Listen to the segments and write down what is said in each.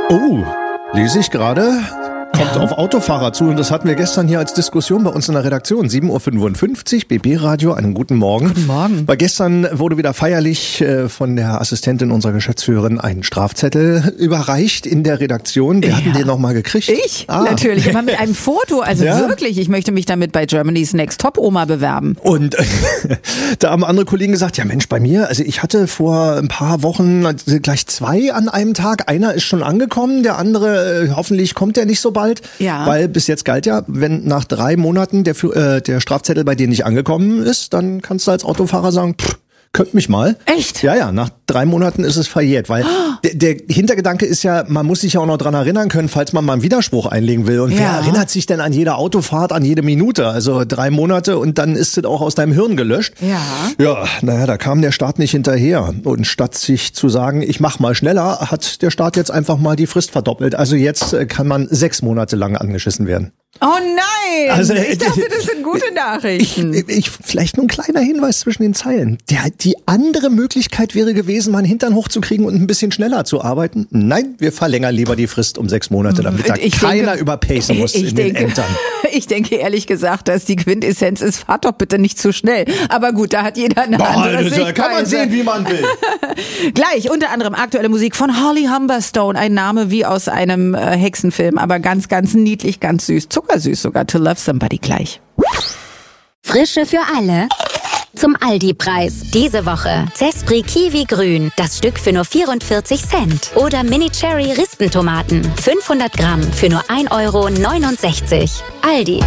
Oh, lese ich gerade. Kommt auf Autofahrer zu und das hatten wir gestern hier als Diskussion bei uns in der Redaktion. 7.55 Uhr, BB Radio, einen guten Morgen. Guten Morgen. Weil gestern wurde wieder feierlich von der Assistentin unserer Geschäftsführerin ein Strafzettel überreicht in der Redaktion. Wir hatten den nochmal gekriegt. Ich? Natürlich, immer mit einem Foto. Also wirklich, ich möchte mich damit bei Germany's Next Top Oma bewerben. Und da haben andere Kollegen gesagt, ja Mensch, bei mir, also ich hatte vor ein paar Wochen gleich 2 an einem Tag. Einer ist schon angekommen, der andere, hoffentlich kommt der nicht so bald. Ja. Weil bis jetzt galt ja, wenn nach 3 Monaten der Strafzettel bei dir nicht angekommen ist, dann kannst du als Autofahrer sagen, könnt mich mal. Echt? Ja, nach 3 Monaten ist es verjährt, weil der Hintergedanke ist ja, man muss sich ja auch noch dran erinnern können, falls man mal einen Widerspruch einlegen will. Und wer erinnert sich denn an jede Autofahrt, an jede Minute? Also 3 Monate und dann ist es auch aus deinem Hirn gelöscht. Ja, naja, da kam der Staat nicht hinterher. Und statt sich zu sagen, ich mach mal schneller, hat der Staat jetzt einfach mal die Frist verdoppelt. Also jetzt kann man 6 Monate lang angeschissen werden. Oh nein! Also, ich dachte, das sind gute Nachrichten. Vielleicht nur ein kleiner Hinweis zwischen den Zeilen. Die andere Möglichkeit wäre gewesen, mal einen Hintern hochzukriegen und ein bisschen schneller zu arbeiten. Nein, wir verlängern lieber die Frist um 6 Monate, damit da keiner überpacen muss in den Ämtern. Ich denke ehrlich gesagt, dass die Quintessenz ist, fahrt doch bitte nicht zu schnell. Aber gut, da hat jeder eine andere Sichtweise. Kann man sehen, wie man will. Gleich, unter anderem aktuelle Musik von Holly Humberstone. Ein Name wie aus einem Hexenfilm, aber ganz, ganz niedlich, ganz süß. Zuckersüß sogar, To Love Somebody gleich. Frische für alle. Zum Aldi-Preis. Diese Woche Zespri Kiwi Grün, das Stück für nur 44 Cent. Oder Mini Cherry Rispentomaten, 500 Gramm für nur 1,69 €. Aldi.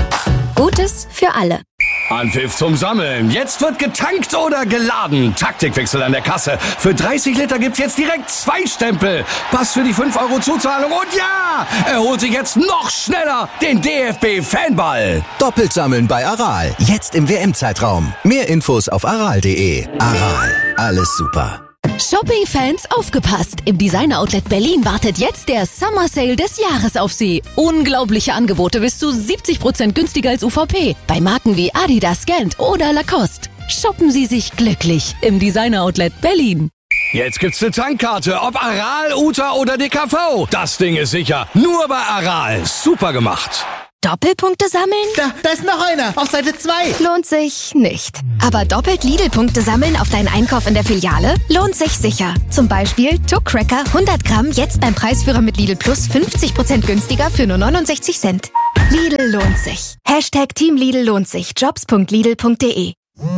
Gutes für alle. Anpfiff zum Sammeln. Jetzt wird getankt oder geladen. Taktikwechsel an der Kasse. Für 30 Liter gibt's jetzt direkt 2 Stempel. Pass für die 5 € Zuzahlung. Und ja, er holt sich jetzt noch schneller den DFB-Fanball. Doppelt sammeln bei Aral. Jetzt im WM-Zeitraum. Mehr Infos auf aral.de. Aral. Alles super. Shopping-Fans, aufgepasst! Im Designer-Outlet Berlin wartet jetzt der Summer Sale des Jahres auf Sie. Unglaubliche Angebote bis zu 70% günstiger als UVP. Bei Marken wie Adidas, Gant oder Lacoste. Shoppen Sie sich glücklich im Designer-Outlet Berlin. Jetzt gibt's eine Tankkarte, ob Aral, Uta oder DKV. Das Ding ist sicher. Nur bei Aral. Super gemacht. Doppelpunkte sammeln? Da ist noch einer, auf Seite 2. Lohnt sich nicht. Aber doppelt Lidl-Punkte sammeln auf deinen Einkauf in der Filiale? Lohnt sich sicher. Zum Beispiel Tuck Cracker 100 Gramm jetzt beim Preisführer mit Lidl Plus 50% günstiger für nur 69 Cent. Lidl lohnt sich. Hashtag Team Lidl lohnt sich. Jobs.lidl.de.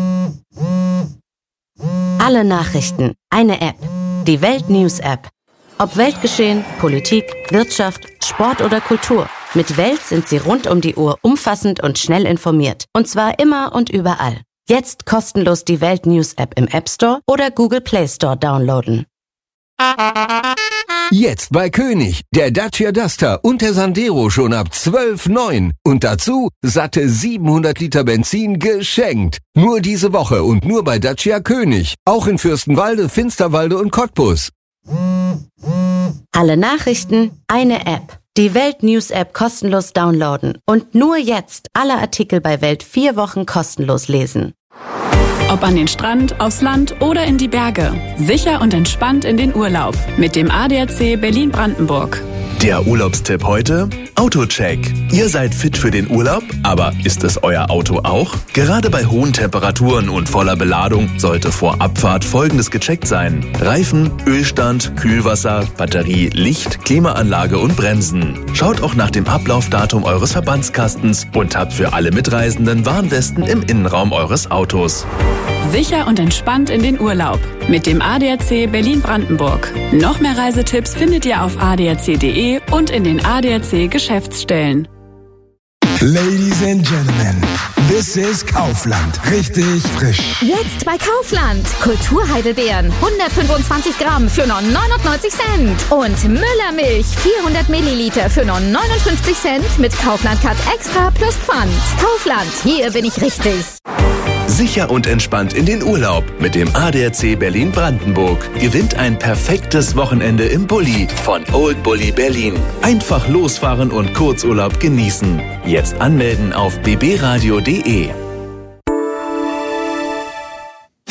Alle Nachrichten. Eine App. Die Welt News App. Ob Weltgeschehen, Politik, Wirtschaft, Sport oder Kultur. Mit Welt sind Sie rund um die Uhr umfassend und schnell informiert. Und zwar immer und überall. Jetzt kostenlos die Welt News App im App Store oder Google Play Store downloaden. Jetzt bei König. Der Dacia Duster und der Sandero schon ab 12,9. Und dazu satte 700 Liter Benzin geschenkt. Nur diese Woche und nur bei Dacia König. Auch in Fürstenwalde, Finsterwalde und Cottbus. Alle Nachrichten, eine App. Die Welt News App kostenlos downloaden. Und nur jetzt alle Artikel bei Welt 4 Wochen kostenlos lesen. Ob an den Strand, aufs Land oder in die Berge. Sicher und entspannt in den Urlaub. Mit dem ADAC Berlin-Brandenburg. Der Urlaubstipp heute? Autocheck. Ihr seid fit für den Urlaub, aber ist es euer Auto auch? Gerade bei hohen Temperaturen und voller Beladung sollte vor Abfahrt Folgendes gecheckt sein: Reifen, Ölstand, Kühlwasser, Batterie, Licht, Klimaanlage und Bremsen. Schaut auch nach dem Ablaufdatum eures Verbandskastens und habt für alle Mitreisenden Warnwesten im Innenraum eures Autos. Sicher und entspannt in den Urlaub. Mit dem ADAC Berlin-Brandenburg. Noch mehr Reisetipps findet ihr auf adac.de und in den ADAC-Geschäftsstellen. Ladies and Gentlemen, this is Kaufland. Richtig frisch. Jetzt bei Kaufland. Kulturheidelbeeren 125 Gramm für nur 99 Cent. Und Müllermilch 400 Milliliter für nur 59 Cent mit Kaufland Cut Extra plus Pfand. Kaufland, hier bin ich richtig. Sicher und entspannt in den Urlaub mit dem ADAC Berlin-Brandenburg. Gewinnt ein perfektes Wochenende im Bulli von Old Bulli Berlin. Einfach losfahren und Kurzurlaub genießen. Jetzt anmelden auf bbradio.de.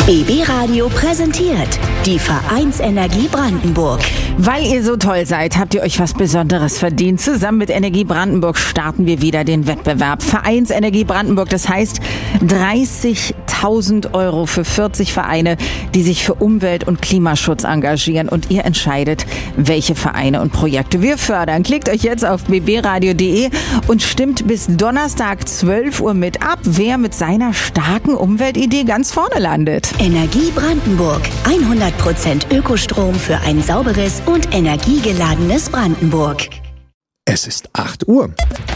BB Radio präsentiert die Vereinsenergie Brandenburg. Weil ihr so toll seid, habt ihr euch was Besonderes verdient. Zusammen mit Energie Brandenburg starten wir wieder den Wettbewerb. Vereinsenergie Brandenburg, das heißt 30.000 € für 40 Vereine, die sich für Umwelt- und Klimaschutz engagieren. Und ihr entscheidet, welche Vereine und Projekte wir fördern. Klickt euch jetzt auf bbradio.de und stimmt bis Donnerstag 12 Uhr mit ab, wer mit seiner starken Umweltidee ganz vorne landet. Energie Brandenburg. 100% Ökostrom für ein sauberes und energiegeladenes Brandenburg. Es ist 8 Uhr.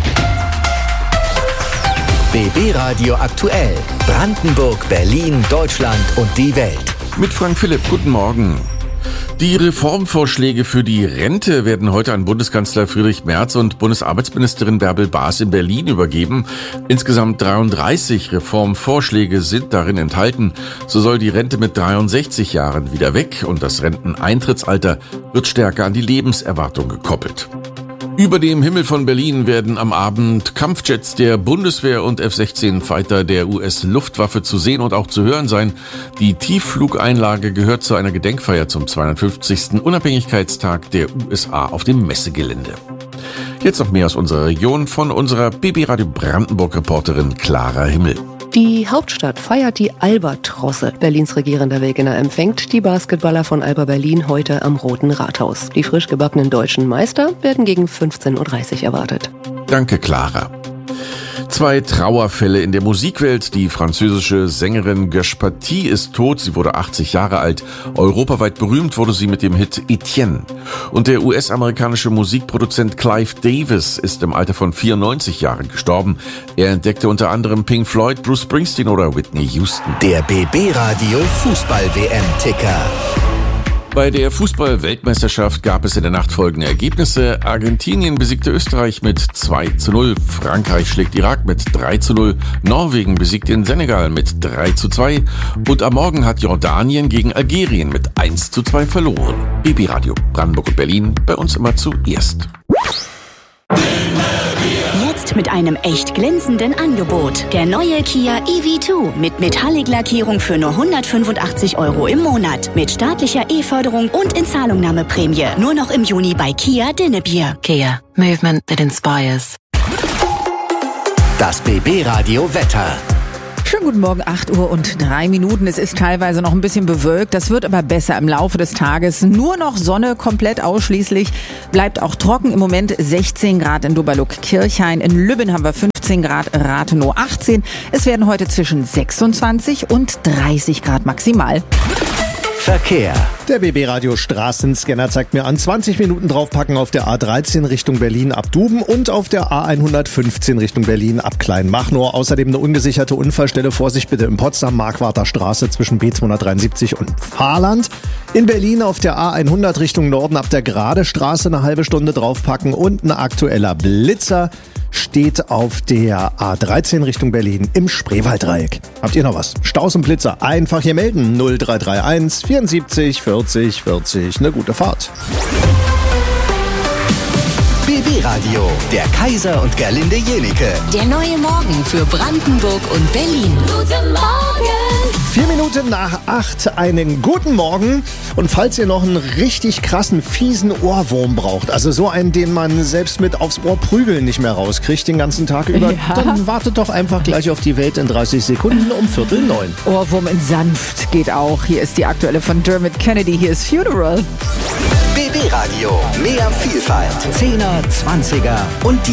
BB Radio aktuell. Brandenburg, Berlin, Deutschland und die Welt. Mit Frank Philipp, guten Morgen. Die Reformvorschläge für die Rente werden heute an Bundeskanzler Friedrich Merz und Bundesarbeitsministerin Bärbel Baas in Berlin übergeben. Insgesamt 33 Reformvorschläge sind darin enthalten. So soll die Rente mit 63 Jahren wieder weg und das Renteneintrittsalter wird stärker an die Lebenserwartung gekoppelt. Über dem Himmel von Berlin werden am Abend Kampfjets der Bundeswehr und F-16-Fighter der US-Luftwaffe zu sehen und auch zu hören sein. Die Tiefflugeinlage gehört zu einer Gedenkfeier zum 250. Unabhängigkeitstag der USA auf dem Messegelände. Jetzt noch mehr aus unserer Region von unserer BB Radio Brandenburg-Reporterin Clara Himmel. Die Hauptstadt feiert die Albatrosse. Berlins regierender Wegener empfängt die Basketballer von Alba Berlin heute am Roten Rathaus. Die frisch gebackenen deutschen Meister werden gegen 15.30 Uhr erwartet. Danke, Clara. 2 Trauerfälle in der Musikwelt. Die französische Sängerin Göche Paty ist tot. Sie wurde 80 Jahre alt. Europaweit berühmt wurde sie mit dem Hit Etienne. Und der US-amerikanische Musikproduzent Clive Davis ist im Alter von 94 Jahren gestorben. Er entdeckte unter anderem Pink Floyd, Bruce Springsteen oder Whitney Houston. Der BB Radio Fußball-WM-Ticker. Bei der Fußball-Weltmeisterschaft gab es in der Nacht folgende Ergebnisse. Argentinien besiegte Österreich mit 2:0, Frankreich schlägt Irak mit 3:0, Norwegen besiegt den Senegal mit 3:2 und am Morgen hat Jordanien gegen Algerien mit 1:2 verloren. BB Radio Brandenburg und Berlin, bei uns immer zuerst. Jetzt mit einem echt glänzenden Angebot. Der neue Kia EV2 mit Metallic-Lackierung für nur 185 € im Monat. Mit staatlicher E-Förderung und Inzahlungnahmeprämie. Nur noch im Juni bei Kia Dinnebier. Kia. Movement that inspires. Das BB Radio Wetter. Schönen guten Morgen, 8:03 Uhr. Es ist teilweise noch ein bisschen bewölkt. Das wird aber besser im Laufe des Tages. Nur noch Sonne, komplett ausschließlich. Bleibt auch trocken. Im Moment 16 Grad in Doberluck-Kirchhain. In Lübben haben wir 15 Grad, Rathenow 18. Es werden heute zwischen 26 und 30 Grad maximal. Verkehr. Der BB Radio Straßenscanner zeigt mir an, 20 Minuten draufpacken auf der A13 Richtung Berlin ab Duben und auf der A115 Richtung Berlin ab Kleinmachnow. Außerdem eine ungesicherte Unfallstelle. Vorsicht bitte in Potsdam, Markwarter Straße zwischen B273 und Fahrland. In Berlin auf der A100 Richtung Norden ab der Grade Straße eine halbe Stunde draufpacken und ein aktueller Blitzer steht auf der A13 Richtung Berlin im Spreewalddreieck. Habt ihr noch was? Staus und Blitzer einfach hier melden. 0331 74 40 40. Eine gute Fahrt. BB Radio, der Kaiser und Gerlinde Jenike. Der neue Morgen für Brandenburg und Berlin. Guten Morgen! 4 Minuten nach 8, einen guten Morgen. Und falls ihr noch einen richtig krassen, fiesen Ohrwurm braucht, also so einen, den man selbst mit aufs Ohr prügeln nicht mehr rauskriegt den ganzen Tag über, dann wartet doch einfach gleich auf die Welt in 30 Sekunden um 8:45. Ohrwurm in sanft geht auch. Hier ist die aktuelle von Dermot Kennedy. Hier ist Funeral. BB Radio, mehr Vielfalt, 10er, 20er und die